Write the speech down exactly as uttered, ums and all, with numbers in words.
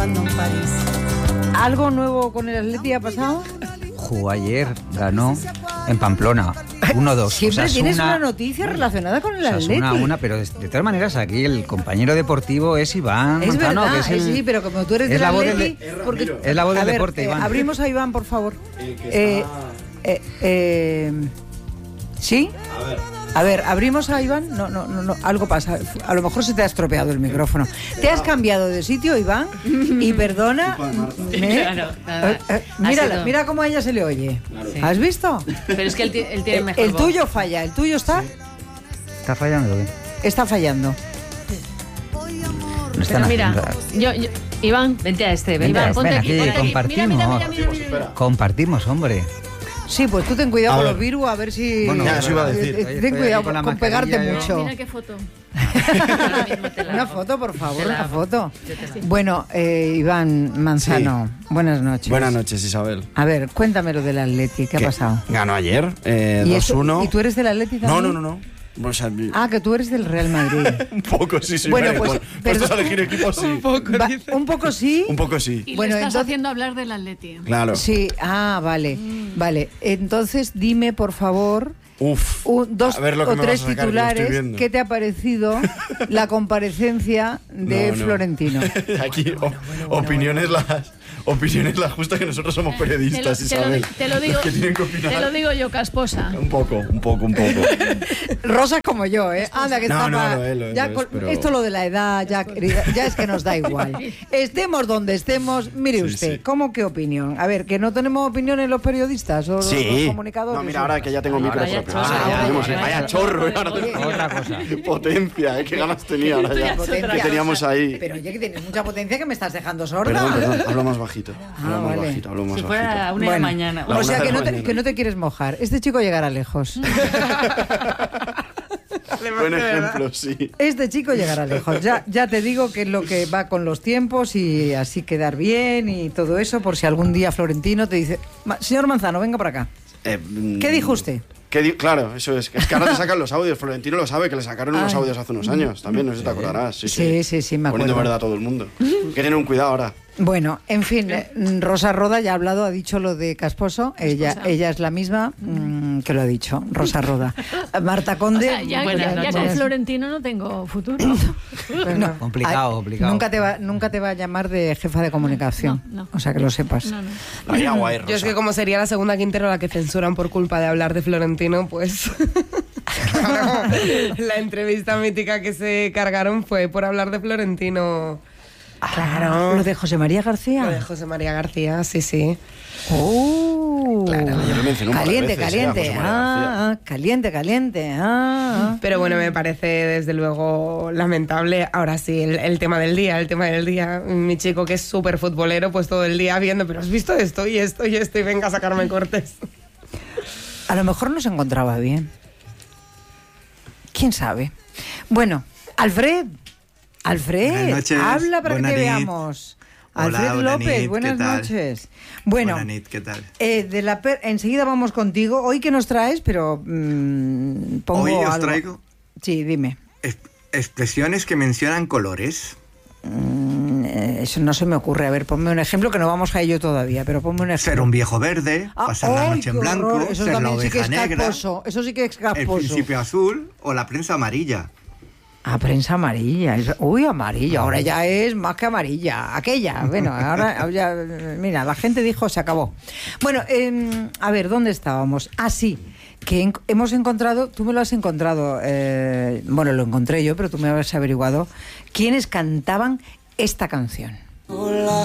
jugando en París. ¿Algo nuevo con el Atleti ha pasado? Jugó ayer, ganó en Pamplona, uno dos. Siempre Osasuna, tienes una noticia relacionada con el Atleti. Una, una, pero de, de todas maneras aquí el compañero deportivo es Iván Es Manzano, verdad, que es el, sí, pero como tú eres es del la voz Atleti... del, porque, es la voz del a ver, deporte, eh, Iván. Abrimos a Iván, por favor. El que Eh, está... eh, eh, ¿Sí? A ver. A ver, abrimos a Iván. No, no, no, no, algo pasa. A lo mejor se te ha estropeado el micrófono. ¿Te has cambiado de sitio, Iván? Y perdona. ¿eh? Claro, nada. Eh, eh, mírala, mira cómo a ella se le oye. Claro. Sí. ¿Has visto? Pero es que él, ti- él tiene El, mejor el voz. tuyo falla. ¿El tuyo está? Está fallando, ¿eh? Está fallando. No están Pero mira, haciendo- yo, yo, Iván, vente a este, ven, Venga, Iván, ponte ven aquí, aquí, ponte aquí. compartimos. Mira, mira, mira, mira, mira. Compartimos, hombre. Sí, pues tú ten cuidado A con ver. los virus, a ver si... Bueno, ya, eso iba a decir. Eh, eh, Oye, Ten estoy cuidado aquí con la con pegarte mascarilla, yo- mucho. Mira qué foto. Ahora mismo te la Una hago. foto, por favor, Te la una hago. foto. Yo te la hago. Bueno, eh, Iván Manzano, buenas noches. Buenas noches, Isabel. A ver, cuéntame lo del Atleti, ¿qué ha ¿Qué? pasado? Ganó ayer, eh, ¿Y, dos eso- uno. ¿Y tú eres del Atleti también? No, no, no, no. O sea, Ah, que tú eres del Real Madrid. un poco sí, sí. Bueno, vale, pues, pues, perdón. puestos a elegir equipos, sí. Un poco, Va- un poco sí. un poco sí. Y Bueno, le estás entonces- haciendo hablar del Atleti. Claro. Sí, ah, vale, vale. Entonces dime, por favor, Uf. un- dos A ver lo que o me vas a tres sacar, que lo estoy titulares. viendo. ¿Qué te ha parecido la comparecencia de No, no. Florentino? Aquí o- opiniones las opiniones las justas, que nosotros somos Te lo, periodistas, te lo- Isabel. te lo digo, Los que tienen que opinar. te lo digo yo, casposa. Un poco, un poco, un poco. Rosa como yo, ¿eh? Anda, que No, está no, pa- lo es, lo es, ya lo es, con- pero- Esto lo de la edad, ya, querida, ya es que nos da igual. Estemos donde estemos, mire Sí, usted, sí. ¿cómo qué opinión? A ver, ¿que no tenemos opinión los periodistas o los- los Sí. comunicadores? No, mira, ahora que ya tengo micro Vaya propio. chorro, Ah, ya vaya tenemos- chorro. Vaya chorro, ¿eh? Ahora Oye, tenemos- Otra cosa. Potencia, ¿eh? Qué ganas tenía ahora ya. Potencia. Que teníamos ahí. Pero oye, que tienes mucha potencia que me estás dejando sorda. Perdón, perdón, hablo más bajito. Ah, Hablo más vale. bajito, hablo más Si bajito. fuera una de la Bueno, mañana. La o sea una de que la no, te, mañana. que no te quieres mojar. Este chico llegará lejos. Buen ejemplo, sí. Este chico llegará lejos. Ya, ya te digo que es lo que va con los tiempos y así quedar bien y todo eso, por si algún día Florentino te dice, "Ma- señor Manzano, venga para acá. Eh, mm, ¿Qué dijo usted? ¿Qué di- claro, eso es. Es que ahora te sacan los audios. Florentino lo sabe, que le sacaron unos Ay. audios hace unos años. También, no sé si te acordarás. Sí, Sí, sí, sí, me Poniendo acuerdo. verdad a todo el mundo. Que tienen un cuidado ahora. Bueno, en fin, eh, Rosa Roda ya ha hablado, ha dicho lo de Casposo. Ella, ella es la misma mm, que lo ha dicho, Rosa Roda. Marta O Conde. sea, ya, buenas ya- ya con noches. Florentino no tengo futuro. Bueno, Complicado, ay, complicado. Nunca te, va, nunca te va a llamar de jefa de comunicación. No, no. O sea, que lo sepas. No, no. Vaya guay, Yo es que Rosa. como sería la segunda Quintero la que censuran por culpa de hablar de Florentino, pues claro, la entrevista mítica que se cargaron fue por hablar de Florentino. Claro. Lo de José María García. Lo de José María García, sí, sí. Oh, Claro. Yo lo mencioné un par de caliente, veces, caliente, eh, a José María ah, García. ah, caliente, caliente, ah, ah. Pero bueno, me parece desde luego lamentable. Ahora sí, el, el tema del día, el tema del día. Mi chico que es súper futbolero, pues todo el día viendo, pero has visto esto y esto y esto y venga a sacarme cortes. A lo mejor no se encontraba bien. ¿Quién sabe? Bueno, Alfred, Alfred, Buenas noches. habla para Buena que te nit. veamos. Hola, Alfred buena López, nit, buenas ¿qué tal? noches. Bueno, Buena nit, ¿qué tal? eh, de la per- enseguida vamos contigo. Hoy que nos traes, pero mm, pongo Hoy os algo. traigo Sí, dime. ex- expresiones que mencionan colores. Mm, eh, eso no se me ocurre. A ver, ponme un ejemplo, que no vamos a ello todavía, pero ponme un ejemplo. Ser un viejo verde, Ah, pasar la ¡ay, noche en qué blanco, horror! Eso ser la también sí que oveja es negra, casposo. Eso sí que es el casposo. principio azul o la prensa amarilla. Ah, prensa amarilla. Es- Uy, amarilla. Ahora ya es más que amarilla. Aquella. Bueno, ahora ya, mira, la gente dijo se acabó. Bueno, eh, a ver, ¿dónde estábamos? Ah, sí, que en- hemos encontrado, tú me lo has encontrado, eh, bueno, lo encontré yo, pero tú me has averiguado, quiénes cantaban esta canción. Hola,